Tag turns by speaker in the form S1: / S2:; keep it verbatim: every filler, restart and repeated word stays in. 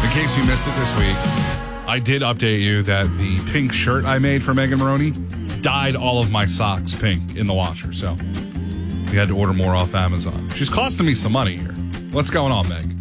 S1: in case you missed it this week, I did update you that the pink shirt I made for Megan Maroney dyed all of my socks pink in the washer. So we had to order more off Amazon. She's costing me some money here. What's going on, Meg?